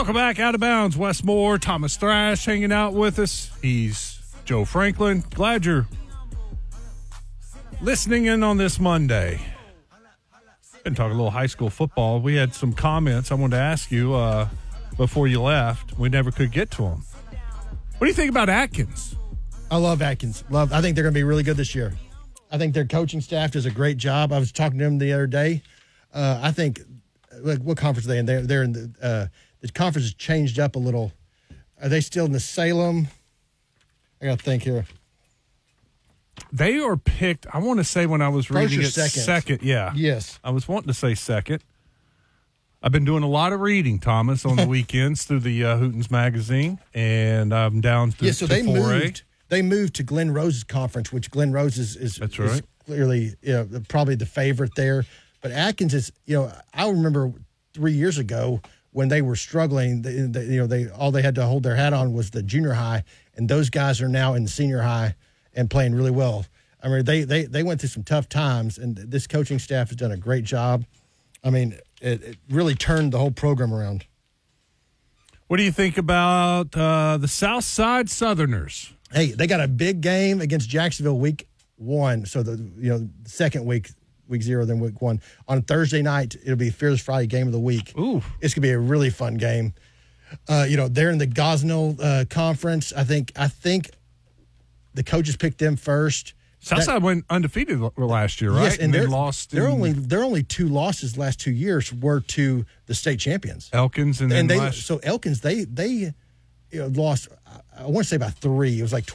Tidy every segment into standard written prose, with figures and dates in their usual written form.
Welcome back, Out of Bounds. Wes Moore, Thomas Thrash hanging out with us. He's Joe Franklin. Glad you're listening in on this Monday. Been talking a little high school football. We had some comments I wanted to ask you before you left. We never could get to them. What do you think about Atkins? I love Atkins. I think they're going to be really good this year. I think their coaching staff does a great job. I was talking to them the other day. I think, what conference are they in? They're in the conference has changed up a little. Are they still in the Salem? I got to think here. They are picked, I want to say when I was reading it, second. Yeah. Yes. I was wanting to say second. I've been doing a lot of reading, Thomas, on the weekends through the Hootens magazine, and I'm down to, so to they 4A. moved. They moved to Glen Rose's conference, which Glen Rose is That's right. is clearly probably the favorite there. But Atkins is, I remember 3 years ago when they were struggling. All they had to hold their hat on was the junior high, and those guys are now in the senior high and playing really well. I mean, they went through some tough times, and this coaching staff has done a great job. I mean, it really turned the whole program around. What do you think about the Southside Southerners? Hey, they got a big game against Jacksonville week 1. So the second week 0, then week 1 on Thursday night. It'll be Fearless Friday game of the week. Ooh, it's gonna be a really fun game. They're in the Gosnell conference. I think the coaches picked them first. Southside went undefeated last year, right? Yes, and lost. Their only 2 losses the last 2 years were to the state champions, Elkins, and so Elkins they lost. I want to say about 3. It was like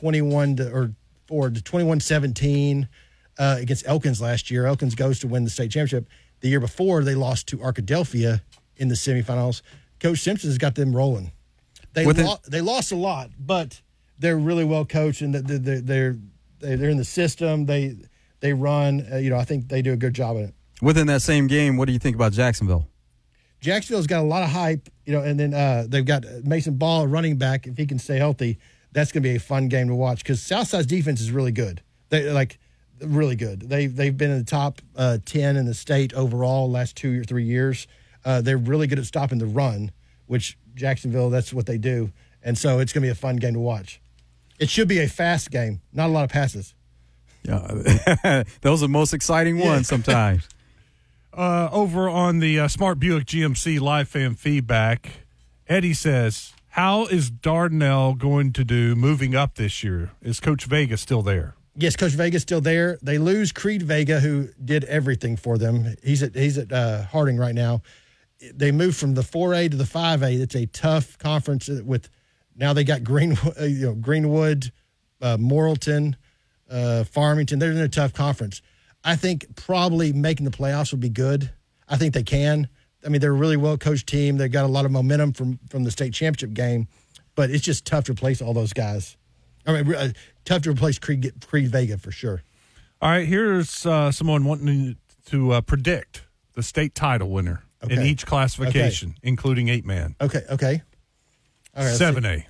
21-17 against Elkins last year. Elkins goes to win the state championship. The year before, they lost to Arkadelphia in the semifinals. Coach Simpson has got them rolling. They lost a lot, but they're really well coached, and they're in the system. They run. I think they do a good job at it. Within that same game, what do you think about Jacksonville? Jacksonville's got a lot of hype, and then they've got Mason Ball, a running back. If he can stay healthy, that's going to be a fun game to watch because Southside's defense is really good. They're really good. They've been in the top 10 in the state overall last 2 or 3 years. They're really good at stopping the run, which Jacksonville, that's what they do. And so it's going to be a fun game to watch. It should be a fast game, not a lot of passes. Yeah, those are the most exciting ones sometimes. Over on the Smart Buick GMC live fan feedback, Eddie says, how is Dardanelle going to do moving up this year? Is Coach Vega still there? Yes, Coach Vega's still there. They lose Creed Vega, who did everything for them. He's at Harding right now. They moved from the 4A to the 5A. It's a tough conference with now they got Greenwood, Morrilton, Farmington. They're in a tough conference. I think probably making the playoffs would be good. I think they can. I mean, they're a really well-coached team. They've got a lot of momentum from the state championship game, but it's just tough to replace all those guys. I mean, tough to replace Creed Vega for sure. All right, here's someone wanting to predict the state title winner in each classification, including 8-man. Okay. All right, 7A.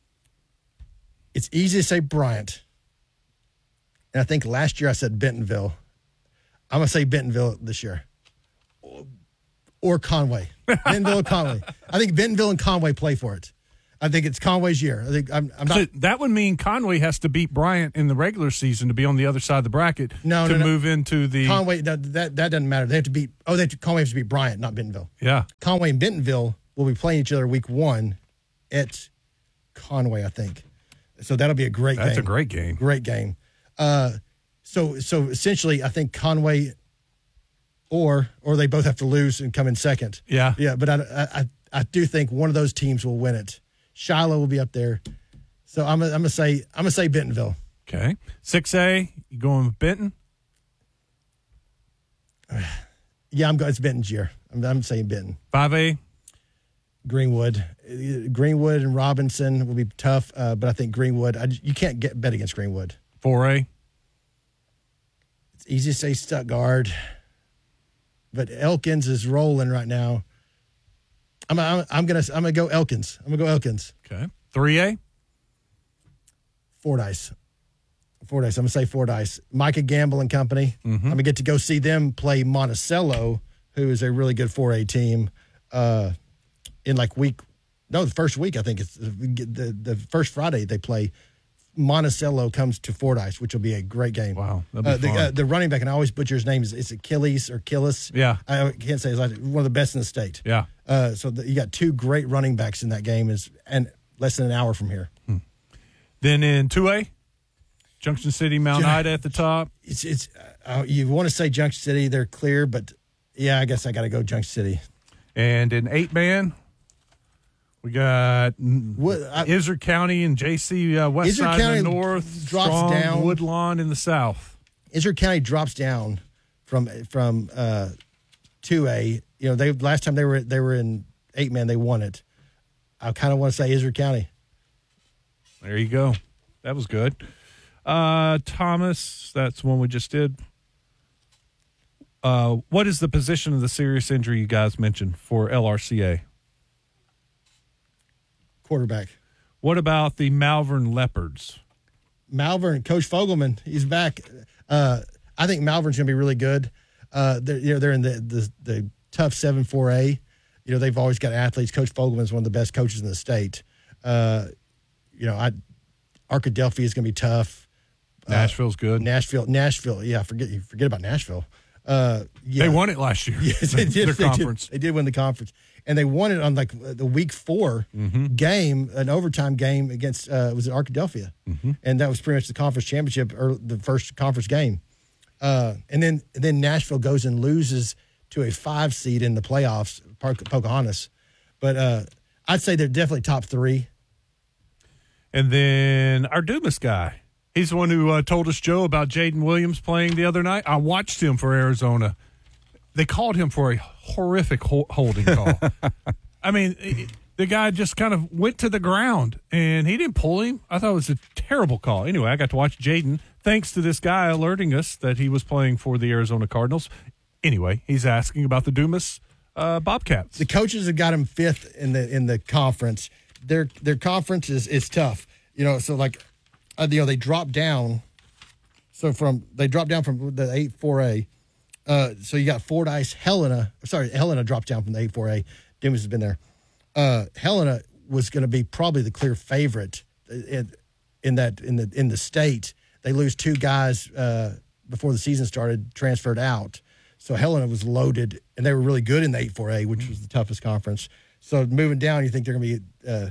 It's easy to say Bryant. And I think last year I said Bentonville. I'm going to say Bentonville this year. Or Conway. Bentonville or Conway. I think Bentonville and Conway play for it. I think it's Conway's year. I think I'm not. So that would mean Conway has to beat Bryant in the regular season to be on the other side of the bracket to move into the Conway. That doesn't matter. They have to beat. Conway has to beat Bryant, not Bentonville. Yeah. Conway and Bentonville will be playing each other week 1 at Conway, I think. So that'll be a great game. That's a great game. Great game. So essentially, I think Conway or they both have to lose and come in second. Yeah. Yeah, but I do think one of those teams will win it. Shiloh will be up there. So I'm gonna say Bentonville. Okay. 6A, you going with Benton? Yeah, it's Benton's year. I'm saying Benton. 5A? Greenwood and Robinson will be tough, but I think Greenwood. You can't bet against Greenwood. 4A? It's easy to say Stuttgart, but Elkins is rolling right now. I'm gonna go Elkins. I'm gonna go Elkins. Okay. 3A? Fordyce. I'm gonna say Fordyce. Micah Gamble and company. Mm-hmm. I'm gonna get to go see them play Monticello, who is a really good 4A team, in like week No, the first week I think it's the first Friday they play. Monticello comes to Fordyce, which will be a great game. Wow, that'll be fun. The running back, and I always butcher his name. Is Achilles or Killis? Yeah. I can't say his last name. One of the best in the state. Yeah. You got two great running backs in that game, and less than an hour from here. Then in 2A, Junction City, Mount Ida at the top. It's you want to say Junction City, they're clear, but yeah, I guess I got to go Junction City. And in 8-man, we got Izzard County and JC West Izzard Side County in the north, drops Strong, down. Woodlawn in the south. Izzard County drops down from 2A. You know, last time they were in 8-man, they won it. I kind of want to say Izzard County. There you go. That was good. Thomas, that's one we just did. What is the position of the serious injury you guys mentioned for LRCA? Quarterback. What about the Malvern Leopards? Malvern, Coach Fogelman, he's back. I think Malvern's going to be really good. They're in the tough 7-4A. You know, they've always got athletes. Coach Fogelman's one of the best coaches in the state. Arkadelphia is going to be tough. Nashville's good. Nashville. Yeah, forget about Nashville. They won it last year. Yes, they did. Their conference. They did win the conference, and they won it on like the week 4 game, an overtime game against was it Arkadelphia, and that was pretty much the conference championship or the first conference game. And then Nashville goes and loses to a 5 seed in the playoffs, Pocahontas. But I'd say they're definitely top 3. And then our Dumas guy. He's the one who told us, Joe, about Jaden Williams playing the other night. I watched him for Arizona. They called him for a horrific holding call. I mean, the guy just kind of went to the ground, and he didn't pull him. I thought it was a terrible call. Anyway, I got to watch Jaden, thanks to this guy alerting us that he was playing for the Arizona Cardinals. Anyway, he's asking about the Dumas Bobcats. The coaches have got him 5th in the conference. Their conference is tough. You know, so like – they dropped down. So they dropped down from the 8-4A. So you got Fordyce, Helena. Sorry, Helena dropped down from the 8-4A. Dumas has been there. Helena was going to be probably the clear favorite in the state. They lose 2 guys before the season started, transferred out. So Helena was loaded, and they were really good in the 8-4A, which was the toughest conference. So moving down, you think they're going to be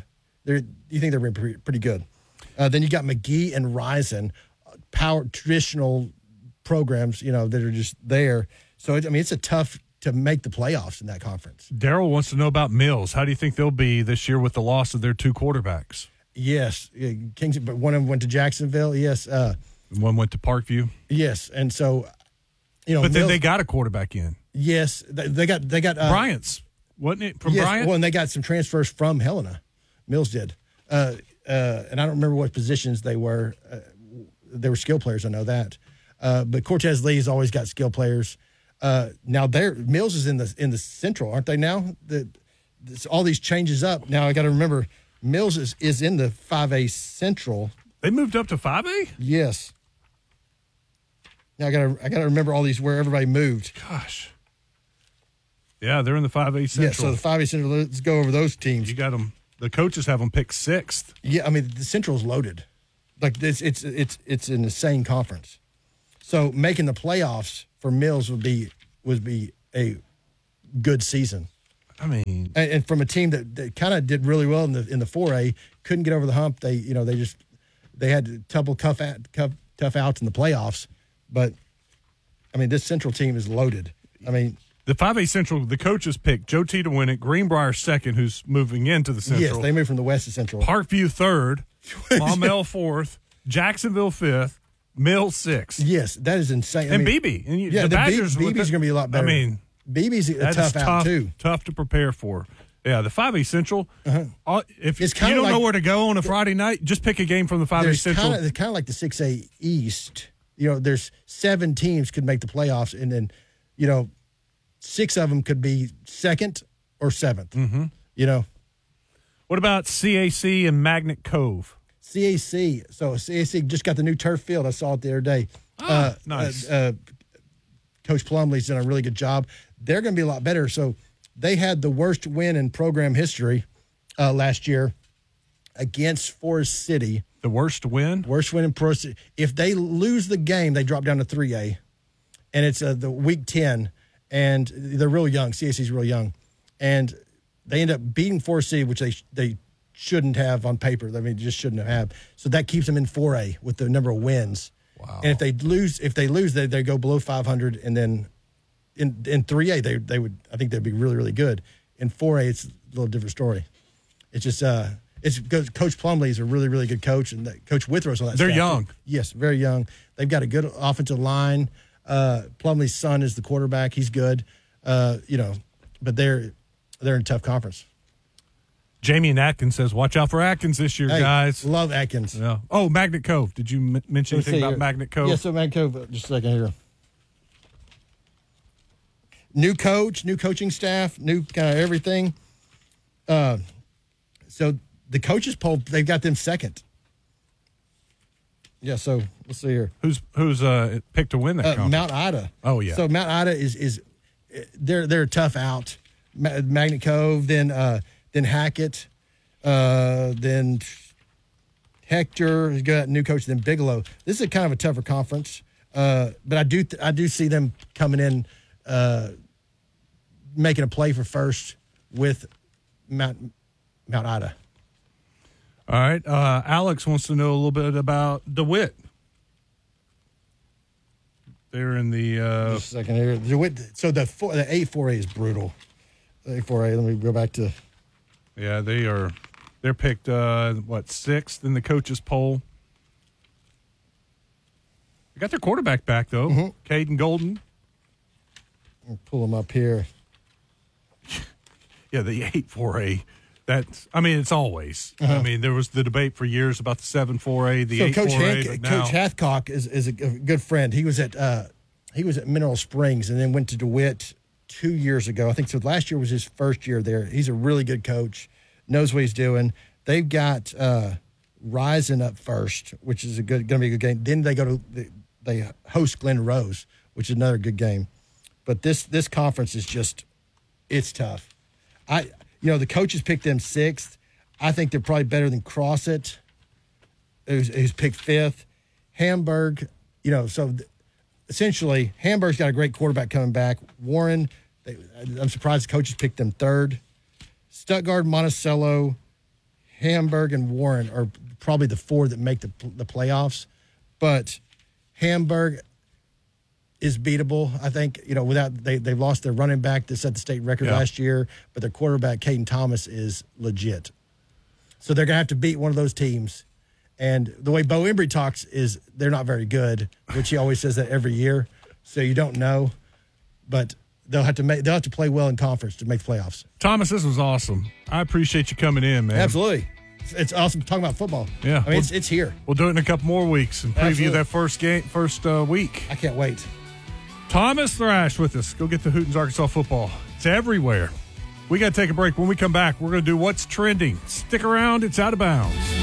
you think they're going to be pretty good. Then you got McGee and Rison, traditional programs, you know, that are just there. So, it's a tough to make the playoffs in that conference. Daryl wants to know about Mills. How do you think they'll be this year with the loss of their 2 quarterbacks? Yes. But one of them went to Jacksonville. Yes. One went to Parkview. Yes. And so, you know. But Mills, then they got a quarterback in. Yes. They got Bryant's, wasn't it? From Bryant? Well, and they got some transfers from Helena. Mills did. And I don't remember what positions they were. They were skill players, I know that. But Cortez Lee's always got skill players. Now Mills is in the Central, aren't they now? All these changes up. Now I got to remember Mills is in the 5A Central. They moved up to 5A? Yes. Now I got to remember all these where everybody moved. Gosh. Yeah, they're in the 5A Central. Yeah, so the 5A Central, let's go over those teams. You got them. The coaches have them picked 6th. Yeah, I mean the Central's loaded. Like this, it's an insane conference. So making the playoffs for Mills would be a good season. I mean, and from a team that kind of did really well in the 4A, couldn't get over the hump. They had a couple tough outs in the playoffs. But I mean, this Central team is loaded. I mean. The 5A Central, the coaches picked Joe T to win it, Greenbrier 2nd, who's moving into the Central. Yes, they moved from the West to Central. Parkview 3rd, Maumelle 4th, Jacksonville 5th, Mills 6th. Yes, that is insane. And BB. And the Badgers BB's going to be a lot better. I mean, BB's a tough out too. Tough to prepare for. Yeah, the 5A Central. If it's you don't know where to go on a Friday night, just pick a game from the 5A Central. It's kind of like the 6A East. You know, there's 7 teams could make the playoffs, and then, you know, 6 of them could be 2nd or 7th. Mm-hmm. You know. What about CAC and Magnet Cove? CAC. So CAC just got the new turf field. I saw it the other day. Nice. Coach Plumley's done a really good job. They're going to be a lot better. So they had the worst win in program history last year against Forest City. The worst win? Worst win in Forest City. If they lose the game, they drop down to 3A. And it's the week 10. And they're real young. CAC's real young. And they end up beating Forest City, which they shouldn't have on paper. I mean, just shouldn't have. So that keeps them in 4A with the number of wins. Wow. And if they lose, they go below 500. And then in 3A, they would, I think they'd be really, really good. In 4A, it's a little different story. It's just, it's because Coach Plumlee is a really, really good coach, and Coach Withrow's on that They're staff, young. too. Yes, very young. They've got a good offensive line. Plumlee's son is the quarterback. He's good. But they're in a tough conference. Jamie in Atkins says, watch out for Atkins this year, guys. Love Atkins. Yeah. Oh, Magnet Cove. Did you mention anything about Magnet Cove? Yeah, so Magnet Cove, just a second here. New coach, new coaching staff, new kind of everything. So the coaches poll, they've got them second. Yeah, so let's see here. Who's picked to win that conference? Mount Ida. Oh, yeah. So Mount Ida is they're a tough out. Magnet Cove, then Hackett, then Hector has got a new coach, then Bigelow. This is a kind of a tougher conference, but I do see them coming in, making a play for first with Mount Ida. All right. Alex wants to know a little bit about DeWitt. They're in the Just a second here. DeWitt, so the 8-4A is brutal. The 8-4A. Let me go back to. Yeah, they're picked, sixth in the coaches poll. They got their quarterback back, though, Caden Golden. I'll pull them up here. Yeah, the 8-4A. It's always. I mean, there was the debate for years about the 7-4A, the 8-4A. Coach Hathcock is a good friend. He was at Mineral Springs and then went to DeWitt 2 years ago. I think so. Last year was his first year there. He's a really good coach, knows what he's doing. They've got Rising up first, which is going to be a good game. Then they host Glen Rose, which is another good game. But this conference is just, it's tough. The coaches picked them sixth. I think they're probably better than Crossett, who's picked fifth. Hamburg, essentially, Hamburg's got a great quarterback coming back. Warren, I'm surprised the coaches picked them third. Stuttgart, Monticello, Hamburg, and Warren are probably the four that make the playoffs. But Hamburg is beatable, I think. They've lost their running back that set the state record last year, but their quarterback, Caden Thomas, is legit. So they're going to have to beat one of those teams. And the way Bo Embry talks is they're not very good, which he always says that every year. So you don't know, but they'll have to play well in conference to make the playoffs. Thomas, this was awesome. I appreciate you coming in, man. Absolutely. It's awesome talking about football. Yeah. I mean, it's here. We'll do it in a couple more weeks and preview that first week. I can't wait. Thomas Thrash with us. Go get the Hootens Arkansas football. It's everywhere. We got to take a break. When we come back, we're going to do What's Trending. Stick around. It's Out of Bounds.